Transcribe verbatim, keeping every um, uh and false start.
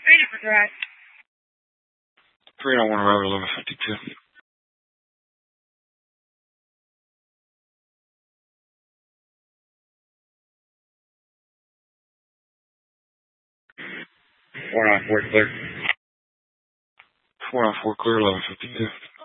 Three number drive. Three, I want to arrive at eleven fifty-two. Four nine four clear. Four nine four clear, eleven fifty-two.